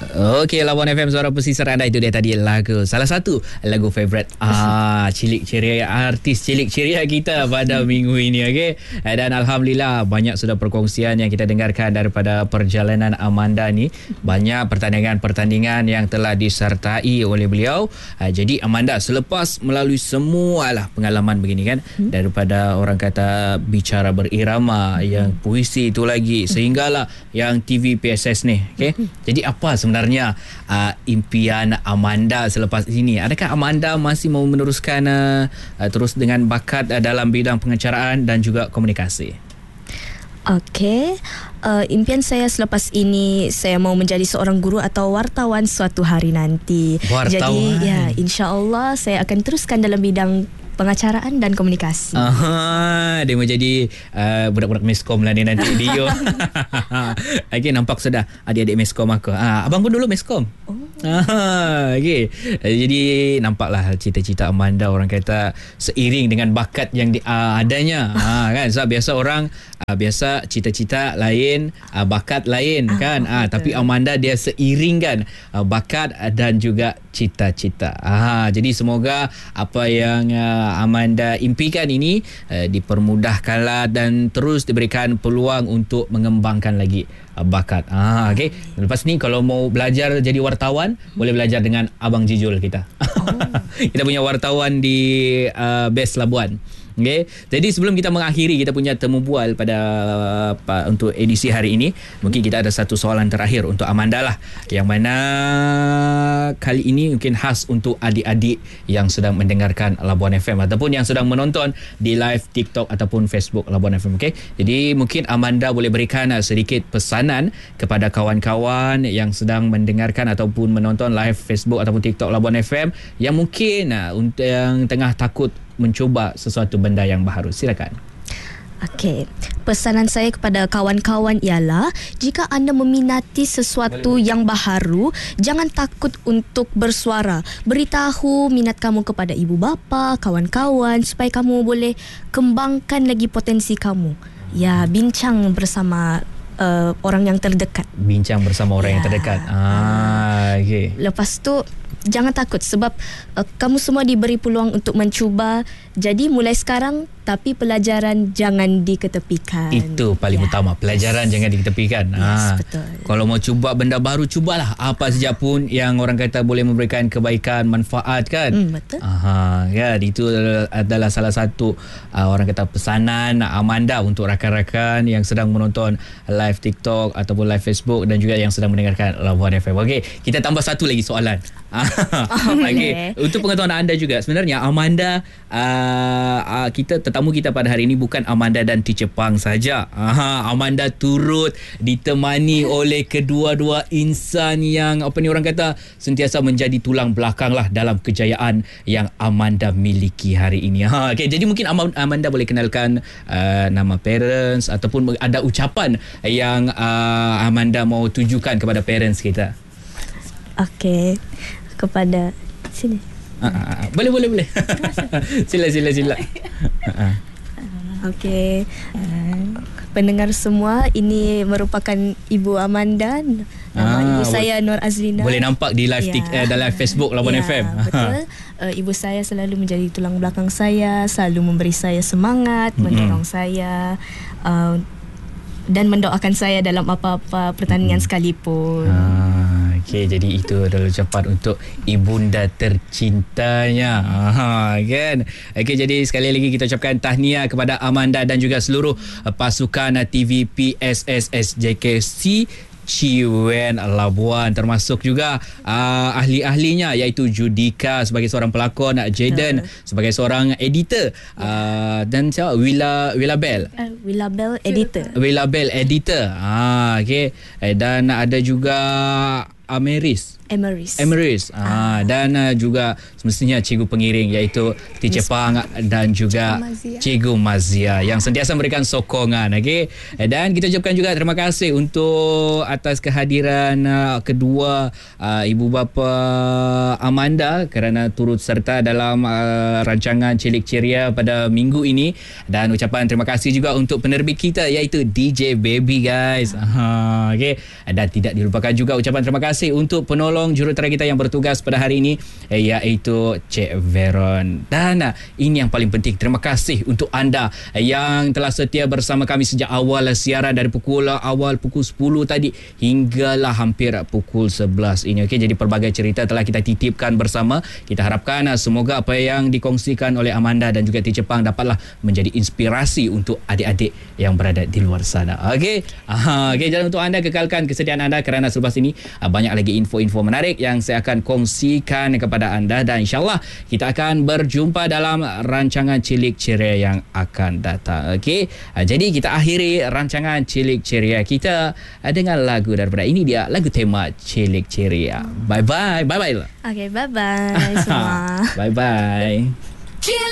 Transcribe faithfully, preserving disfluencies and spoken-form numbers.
Okey, Labuan F M Suara Pesisir anda, itu dia tadi lagu, salah satu lagu favourite ah cilik ceria, artis cilik ceria kita pada minggu ini. Okey, dan alhamdulillah banyak sudah perkongsian yang kita dengarkan daripada perjalanan Amanda ni. Banyak pertandingan-pertandingan yang telah disertai oleh beliau. Jadi Amanda, selepas melalui semualah pengalaman begini kan, hmm. daripada orang kata bicara berirama, hmm. yang puisi itu lagi, sehinggalah yang T V P S S ni. Okey, hmm. jadi apa sebenarnya uh, impian Amanda selepas ini? Adakah Amanda masih mau meneruskan uh, uh, terus dengan bakat uh, dalam bidang pengacaraan dan juga komunikasi? Okey, uh, impian saya selepas ini, saya mau menjadi seorang guru atau wartawan suatu hari nanti. Wartawan. Jadi ya, insya-Allah saya akan teruskan dalam bidang pengacaraan dan komunikasi. Aha, dia menjadi uh, budak-budak meskom lah ni nanti dia. Okey, nampak sudah adik-adik meskom aku. Ah, abang pun dulu meskom. Oh. Ah, okey. Jadi nampaklah cita-cita Amanda, orang kata seiring dengan bakat yang di, uh, adanya. Ha, kan? Sebab biasa orang uh, biasa cita-cita lain, uh, bakat lain ah, kan. Ah, tapi Amanda dia seiring kan uh, bakat dan juga cita-cita. Ah, jadi semoga apa yang uh, Amanda impikan ini uh, dipermudahkanlah dan terus diberikan peluang untuk mengembangkan lagi uh, bakat. Ah, okey. Lepas ni kalau mau belajar jadi wartawan, hmm. boleh belajar dengan Abang Jijul kita. Oh. Kita punya wartawan di uh, Best Labuan. Okay. Jadi sebelum kita mengakhiri kita punya temu bual pada uh, untuk edisi hari ini, mungkin kita ada satu soalan terakhir untuk Amanda lah, yang mana kali ini mungkin khas untuk adik-adik yang sedang mendengarkan Labuan F M ataupun yang sedang menonton di live TikTok ataupun Facebook Labuan F M. Okay. Jadi mungkin Amanda boleh berikan uh, sedikit pesanan kepada kawan-kawan yang sedang mendengarkan ataupun menonton live Facebook ataupun TikTok Labuan F M yang mungkin uh, untuk yang tengah takut mencuba sesuatu benda yang baru. Silakan. Okey, pesanan saya kepada kawan-kawan ialah, jika anda meminati sesuatu yang baharu, jangan takut untuk bersuara. Beritahu minat kamu kepada ibu bapa, kawan-kawan, supaya kamu boleh kembangkan lagi potensi kamu. Ya, bincang bersama uh, orang yang terdekat. Bincang bersama orang ya. yang terdekat. Ah, okey. Lepas tu jangan takut, sebab uh, kamu semua diberi peluang untuk mencuba. Jadi mulai sekarang, tapi pelajaran jangan diketepikan. Itu paling ya. utama. Pelajaran yes. jangan diketepikan. Yes, ha. betul. Kalau mau cuba benda baru, cubalah apa saja pun yang orang kata boleh memberikan kebaikan, manfaat kan. Hmm, betul. Aha, ya, itu adalah salah satu uh, orang kata pesanan Amanda untuk rakan-rakan yang sedang menonton live TikTok ataupun live Facebook dan juga yang sedang mendengarkan Labuan F M. Okey, kita tambah satu lagi soalan. Oh, okay. Untuk pengetahuan anda juga, sebenarnya Amanda, uh, uh, kita tetamu kita pada hari ini bukan Amanda dan Teacher Pang saja. Aha, Amanda turut ditemani oleh kedua-dua insan yang apa ni orang kata sentiasa menjadi tulang belakang lah dalam kejayaan yang Amanda miliki hari ini. Ha, okay, jadi mungkin Amanda boleh kenalkan uh, nama parents ataupun ada ucapan yang uh, Amanda mau tujukan kepada parents kita. Okey, kepada sini. Ah, ah, ah. Boleh boleh boleh. sila sila sila. Okey. Pendengar semua, ini merupakan Ibu Amanda. Nama ah, ibu saya Nur Azlina. Boleh nampak di live ya. tik, eh, dalam Facebook Labuan ya, F M. Betul. Uh, ibu saya selalu menjadi tulang belakang saya, selalu memberi saya semangat, mm-hmm. mendorong saya. Uh, dan mendoakan saya dalam apa-apa pertandingan hmm. sekalipun. Ah, okey, jadi itu adalah ucapan untuk ibunda tercintanya. Aha, kan? Okey, jadi sekali lagi kita ucapkan tahniah kepada Amanda dan juga seluruh pasukan T V P S S S J K C Ciwen Labuan, termasuk juga uh, ahli-ahlinya iaitu Judika sebagai seorang pelakon, Jaden uh. sebagai seorang editor, uh, dan siapa Willa Willabel uh, Willabel editor Willabel editor ah okey, dan ada juga Ameris Emeris. Emeris. Ah, dan uh, juga semestinya cikgu pengiring iaitu Teacher Pang dan juga Cikgu Mazia yang sentiasa memberikan sokongan. Okey. Dan kita ucapkan juga terima kasih untuk atas kehadiran uh, kedua uh, ibu bapa Amanda kerana turut serta dalam uh, rancangan Cilik Ceria pada minggu ini, dan ucapan terima kasih juga untuk penerbit kita iaitu D J Baby guys. Ah, okey. Dan tidak dilupakan juga ucapan terima kasih kasih untuk penolong jurutera kita yang bertugas pada hari ini, iaitu Cik Veron. Dan uh, ini yang paling penting, terima kasih untuk anda yang telah setia bersama kami sejak awal siaran, dari pukul awal pukul sepuluh tadi hinggalah hampir pukul sebelas ini. Okey, jadi pelbagai cerita telah kita titipkan bersama. Kita harapkan uh, semoga apa yang dikongsikan oleh Amanda dan juga T Jepang dapatlah menjadi inspirasi untuk adik-adik yang berada di luar sana. Okey. Aha, okey, jangan untuk anda kekalkan kesediaan anda kerana selepas ini uh, banyak lagi info-info menarik yang saya akan kongsikan kepada anda, dan insyaAllah kita akan berjumpa dalam rancangan Cilik Ceria yang akan datang. Okey. Uh, jadi kita akhiri rancangan Cilik Ceria kita uh, dengan lagu daripada ini dia, lagu tema Cilik Ceria. Bye bye. Bye bye. Okay, bye-bye semua. Bye bye.